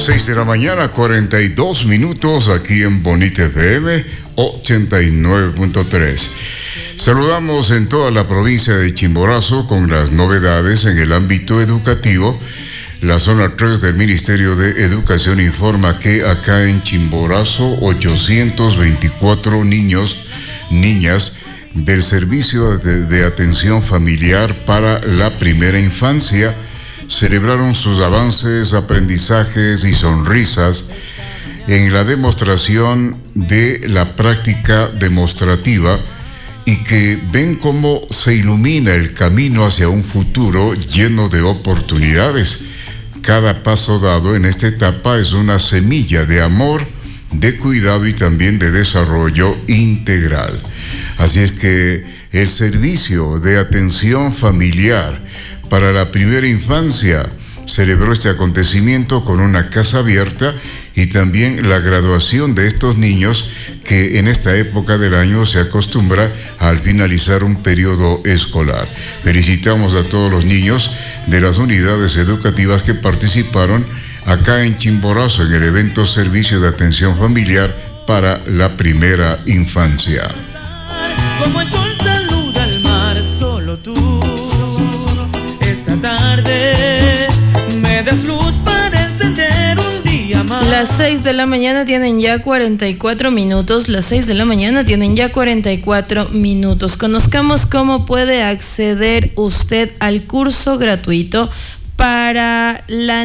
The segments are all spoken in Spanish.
6 de la mañana, 42 minutos, aquí en Bonita FM 89.3. Saludamos en toda la provincia de Chimborazo con las novedades en el ámbito educativo. La zona 3 del Ministerio de Educación informa que acá en Chimborazo 824 niñas del Servicio de Atención Familiar para la Primera Infancia celebraron sus avances, aprendizajes y sonrisas en la demostración de la práctica demostrativa y que ven cómo se ilumina el camino hacia un futuro lleno de oportunidades. Cada paso dado en esta etapa es una semilla de amor, de cuidado y también de desarrollo integral. Así es que el Servicio de Atención Familiar para la Primera Infancia celebró este acontecimiento con una casa abierta y también la graduación de estos niños que en esta época del año se acostumbra al finalizar un periodo escolar. Felicitamos a todos los niños de las unidades educativas que participaron acá en Chimborazo en el evento Servicio de Atención Familiar para la Primera Infancia. Como el sol saluda al mar, solo tú. Esta tarde me das luz para encender un día más. Las 6 de la mañana tienen ya 44 minutos. Las 6 de la mañana tienen ya 44 minutos. Conozcamos cómo puede acceder usted al curso gratuito para la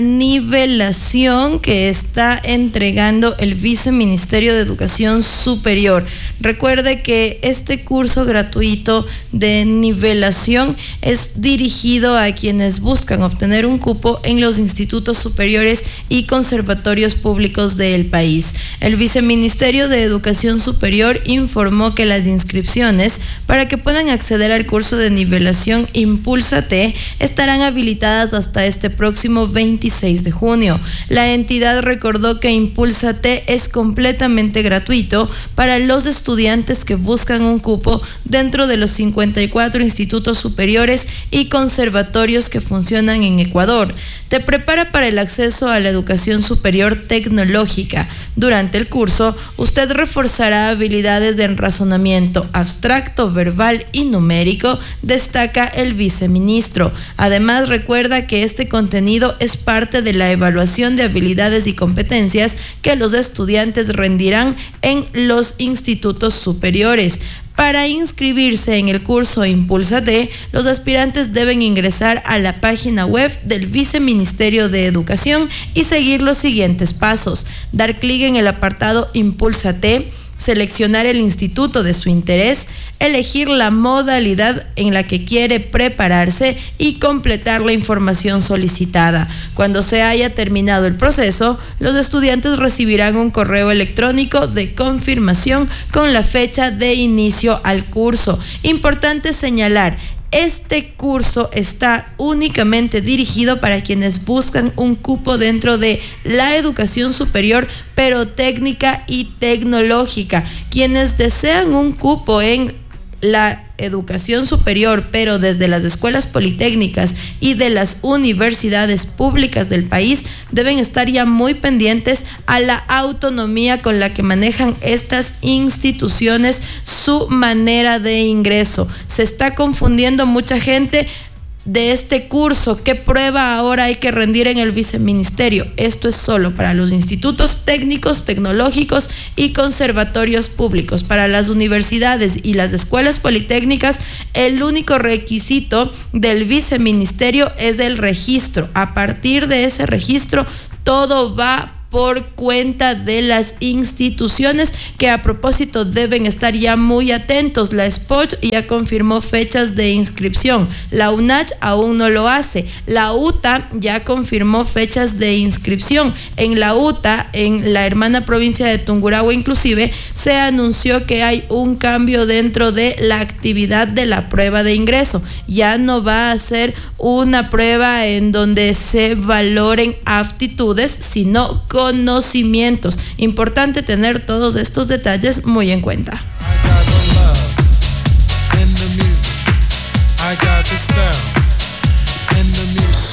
nivelación que está entregando el Viceministerio de Educación Superior. Recuerde que este curso gratuito de nivelación es dirigido a quienes buscan obtener un cupo en los institutos superiores y conservatorios públicos del país. El Viceministerio de Educación Superior informó que las inscripciones para que puedan acceder al curso de nivelación Impúlsate estarán habilitadas hasta este próximo 26 de junio. La entidad recordó que Impúlsate es completamente gratuito para los estudiantes que buscan un cupo dentro de los 54 institutos superiores y conservatorios que funcionan en Ecuador. Te prepara para el acceso a la educación superior tecnológica. Durante el curso, usted reforzará habilidades de razonamiento abstracto, verbal y numérico, destaca el viceministro. Además, recuerda que este contenido es parte de la evaluación de habilidades y competencias que los estudiantes rendirán en los institutos superiores. Para inscribirse en el curso Impúlsate, los aspirantes deben ingresar a la página web del Viceministerio de Educación y seguir los siguientes pasos: dar clic en el apartado Impúlsate, seleccionar el instituto de su interés, elegir la modalidad en la que quiere prepararse y completar la información solicitada. Cuando se haya terminado el proceso, los estudiantes recibirán un correo electrónico de confirmación con la fecha de inicio al curso. Importante señalar: este curso está únicamente dirigido para quienes buscan un cupo dentro de la educación superior, pero técnica y tecnológica. Quienes desean un cupo en la educación superior, pero desde las escuelas politécnicas y de las universidades públicas del país, deben estar ya muy pendientes a la autonomía con la que manejan estas instituciones su manera de ingreso. Se está confundiendo mucha gente de este curso. ¿Qué prueba ahora hay que rendir en el viceministerio? Esto es solo para los institutos técnicos, tecnológicos y conservatorios públicos. Para las universidades y las escuelas politécnicas, el único requisito del viceministerio es el registro. A partir de ese registro, todo va por cuenta de las instituciones, que a propósito deben estar ya muy atentos. La SPOCH ya confirmó fechas de inscripción, la UNACH aún no lo hace, la UTA ya confirmó fechas de inscripción. En la UTA, en la hermana provincia de Tungurahua inclusive, se anunció que hay un cambio dentro de la actividad de la prueba de ingreso. Ya no va a ser una prueba en donde se valoren aptitudes, sino conocimientos. Importante tener todos estos detalles muy en cuenta.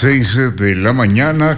6 de la mañana,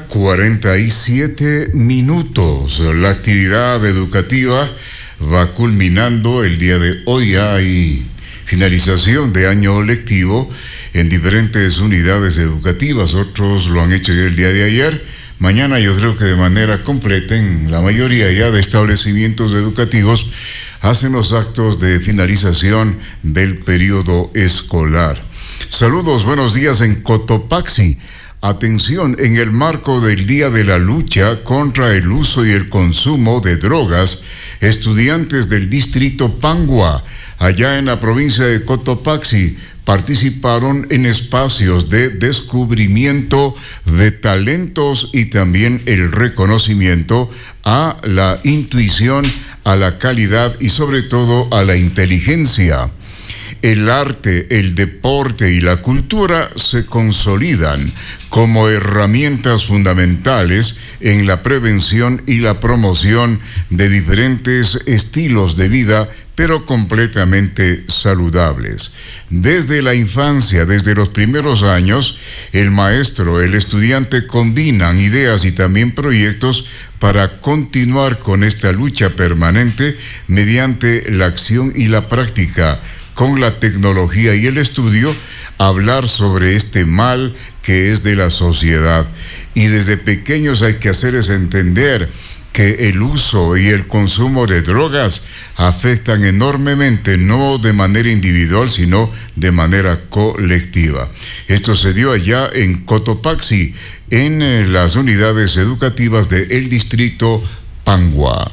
47 minutos. La actividad educativa va culminando el día de hoy. Hay finalización de año lectivo en diferentes unidades educativas. Otros lo han hecho ya el día de ayer. Mañana yo creo que de manera completa en la mayoría ya de establecimientos educativos hacen los actos de finalización del periodo escolar. Saludos, buenos días en Cotopaxi. Atención, en el marco del Día de la Lucha contra el Uso y el Consumo de Drogas, estudiantes del distrito Pangua, allá en la provincia de Cotopaxi, participaron en espacios de descubrimiento de talentos y también el reconocimiento a la intuición, a la calidad y sobre todo a la inteligencia. El arte, el deporte y la cultura se consolidan como herramientas fundamentales en la prevención y la promoción de diferentes estilos de vida, pero completamente saludables. Desde la infancia, desde los primeros años, el maestro, el estudiante combinan ideas y también proyectos para continuar con esta lucha permanente mediante la acción y la práctica, con la tecnología y el estudio, hablar sobre este mal que es de la sociedad. Y desde pequeños hay que hacerles entender que el uso y el consumo de drogas afectan enormemente, no de manera individual, sino de manera colectiva. Esto se dio allá en Cotopaxi, en las unidades educativas del distrito Pangua.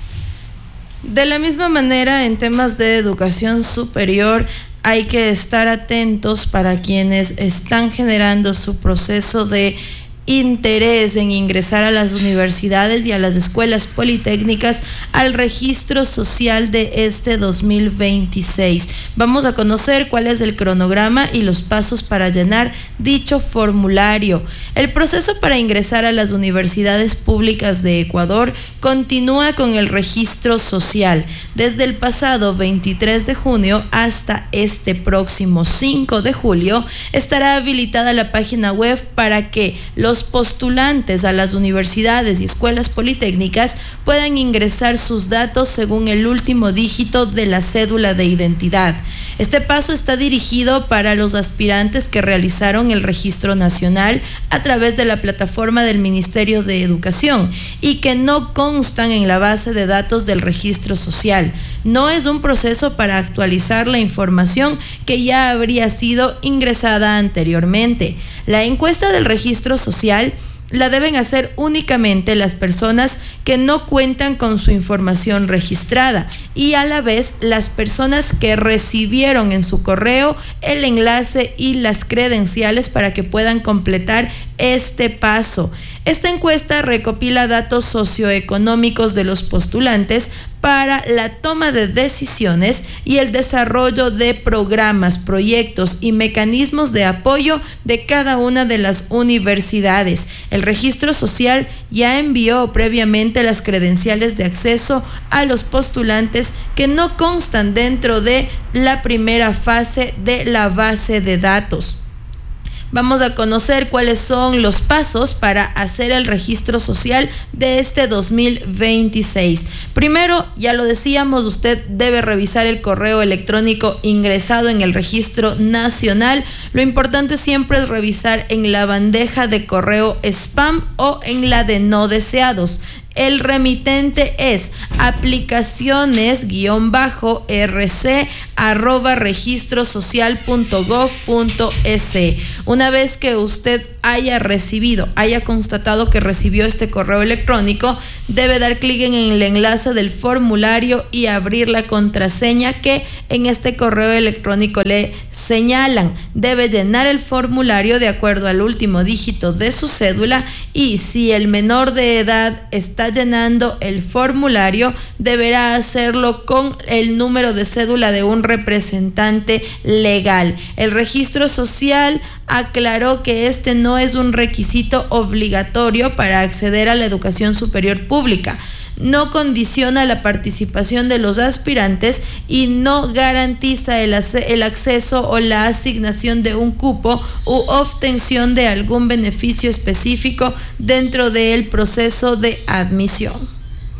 De la misma manera, en temas de educación superior, hay que estar atentos para quienes están generando su proceso de interés en ingresar a las universidades y a las escuelas politécnicas al registro social de este 2026. Vamos a conocer cuál es el cronograma y los pasos para llenar dicho formulario. El proceso para ingresar a las universidades públicas de Ecuador continúa con el registro social. Desde el pasado 23 de junio hasta este próximo 5 de julio estará habilitada la página web para que los postulantes a las universidades y escuelas politécnicas puedan ingresar sus datos según el último dígito de la cédula de identidad. Este paso está dirigido para los aspirantes que realizaron el registro nacional a través de la plataforma del Ministerio de Educación y que no constan en la base de datos del registro social. No es un proceso para actualizar la información que ya habría sido ingresada anteriormente. La encuesta del registro social la deben hacer únicamente las personas que no cuentan con su información registrada y a la vez las personas que recibieron en su correo el enlace y las credenciales para que puedan completar este paso. Esta encuesta recopila datos socioeconómicos de los postulantes para la toma de decisiones y el desarrollo de programas, proyectos y mecanismos de apoyo de cada una de las universidades. El registro social ya envió previamente las credenciales de acceso a los postulantes que no constan dentro de la primera fase de la base de datos. Vamos a conocer cuáles son los pasos para hacer el registro social de este 2026. Primero, ya lo decíamos, usted debe revisar el correo electrónico ingresado en el registro nacional. Lo importante siempre es revisar en la bandeja de correo spam o en la de no deseados. El remitente es aplicaciones-rc@registrosocial.gov.es. Una vez que usted haya constatado que recibió este correo electrónico, debe dar clic en el enlace del formulario y abrir la contraseña que en este correo electrónico le señalan. Debe llenar el formulario de acuerdo al último dígito de su cédula y si el menor de edad está llenando el formulario, deberá hacerlo con el número de cédula de un representante legal. El registro social aclaró que este no es un requisito obligatorio para acceder a la educación superior pública. no condiciona la participación de los aspirantes y no garantiza el acceso o la asignación de un cupo u obtención de algún beneficio específico dentro del proceso de admisión.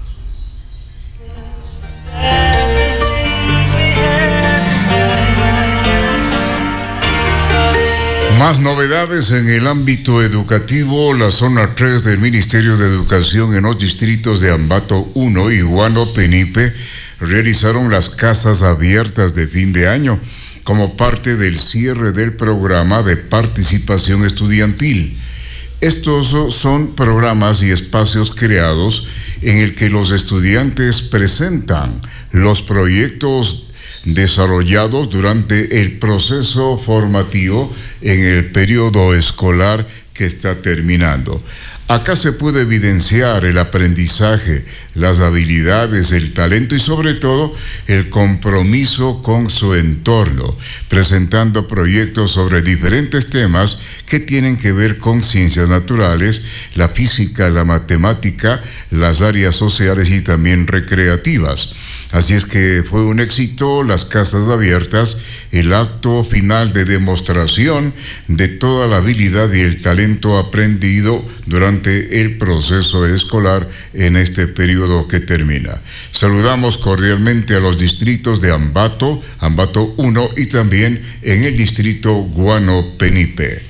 Más novedades en el ámbito educativo. La zona 3 del Ministerio de Educación en los distritos de Ambato 1 y Huánuco-Penipe realizaron las casas abiertas de fin de año como parte del cierre del programa de participación estudiantil. Estos son programas y espacios creados en el que los estudiantes presentan los proyectos desarrollados durante el proceso formativo en el periodo escolar que está terminando. Acá se puede evidenciar el aprendizaje, las habilidades, el talento y sobre todo el compromiso con su entorno, presentando proyectos sobre diferentes temas que tienen que ver con ciencias naturales, la física, la matemática, las áreas sociales y también recreativas. Así es que fue un éxito las casas abiertas, el acto final de demostración de toda la habilidad y el talento aprendido durante el proceso escolar en este periodo que termina. Saludamos cordialmente a los distritos de Ambato 1 y también en el distrito Huánuco-Penipe.